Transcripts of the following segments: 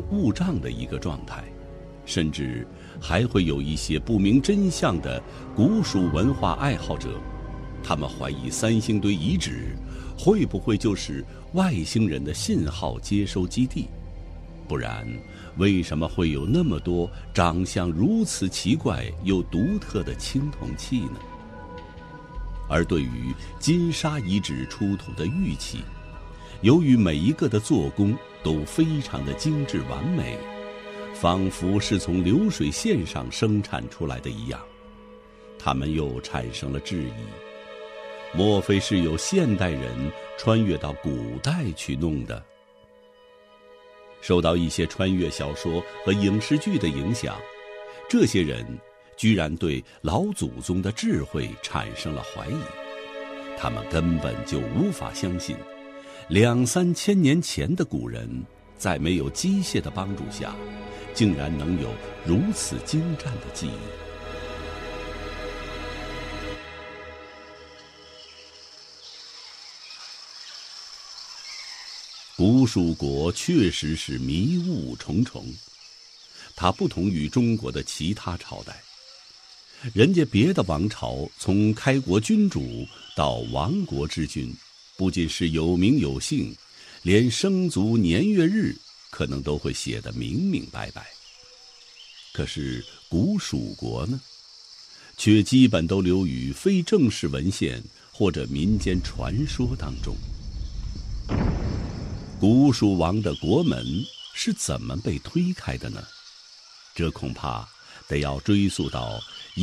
误账的一个状态，甚至还会有一些不明真相的古蜀文化爱好者，他们怀疑三星堆遗址会不会就是外星人的信号接收基地，不然为什么会有那么多长相如此奇怪又独特的青铜器呢？而对于金沙遗址出土的玉器，由于每一个的做工都非常的精致完美，仿佛是从流水线上生产出来的一样，他们又产生了质疑：莫非是有现代人穿越到古代去弄的？受到一些穿越小说和影视剧的影响，这些人居然对老祖宗的智慧产生了怀疑，他们根本就无法相信2、3千年前的古人在没有机械的帮助下，竟然能有如此精湛的技艺。古蜀国确实是迷雾重重，它不同于中国的其他朝代。人家别的王朝从开国君主到亡国之君，不仅是有名有姓，连生卒年月日可能都会写得明明白白。可是古蜀国呢，却基本都流于非正式文献或者民间传说当中。古蜀王的国门是怎么被推开的呢？这恐怕得要追溯到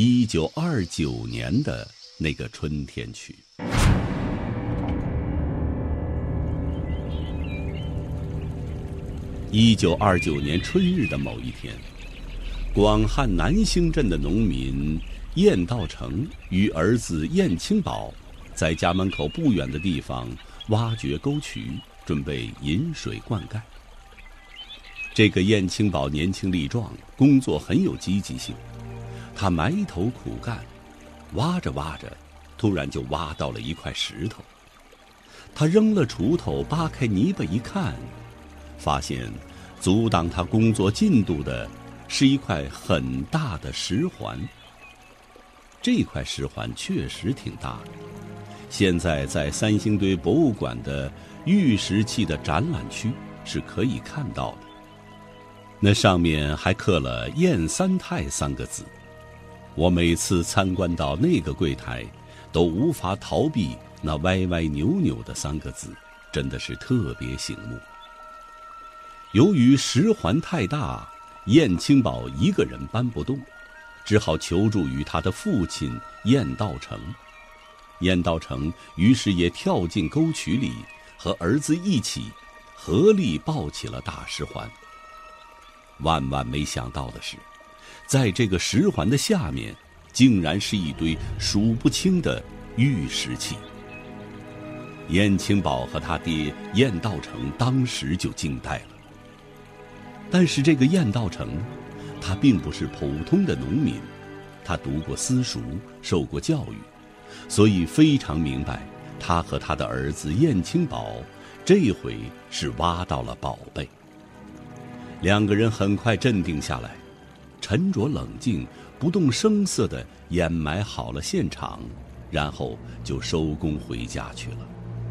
1929年的那个春天去。1929年春日的某一天，广汉南兴镇的农民晏道成与儿子晏清宝在家门口不远的地方挖掘沟渠，准备引水灌溉。这个晏清宝年轻力壮，工作很有积极性，他埋头苦干，挖着挖着，突然就挖到了一块石头。他扔了锄头，扒开泥巴一看，发现阻挡他工作进度的是一块很大的石环。这块石环确实挺大的，现在在三星堆博物馆的玉石器的展览区是可以看到的。那上面还刻了晏三太3个字，我每次参观到那个柜台都无法逃避那歪歪扭扭的3个字，真的是特别醒目。由于石环太大，晏清宝一个人搬不动，只好求助于他的父亲晏道成。晏道成于是也跳进沟渠里，和儿子一起合力抱起了大石环。万万没想到的是，在这个石环的下面，竟然是一堆数不清的玉石器。晏清宝和他爹晏道成当时就惊呆了。但是这个晏道成，他并不是普通的农民，他读过私塾，受过教育，所以非常明白，他和他的儿子晏清宝这回是挖到了宝贝。2个人很快镇定下来，沉着冷静，不动声色地掩埋好了现场，然后就收工回家去了。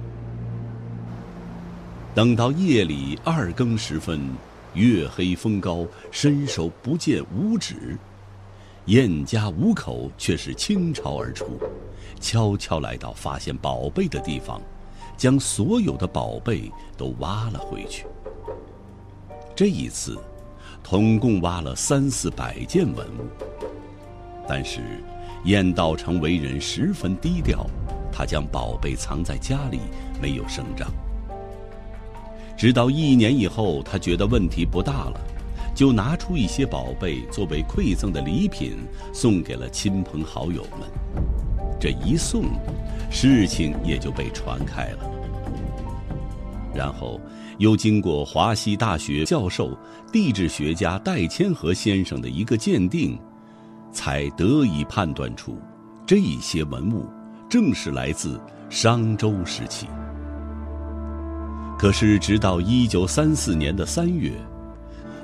等到夜里2更时分，月黑风高，伸手不见五指，晏家5口却是倾巢而出，悄悄来到发现宝贝的地方，将所有的宝贝都挖了回去。这一次统共挖了300-400件文物，但是晏道成为人十分低调，他将宝贝藏在家里，没有声张。直到1年以后，他觉得问题不大了，就拿出一些宝贝作为馈赠的礼品，送给了亲朋好友们。这一送，事情也就被传开了。然后又经过华西大学教授、地质学家戴千和先生的一个鉴定，才得以判断出这些文物正是来自商周时期。可是直到1934年的3月，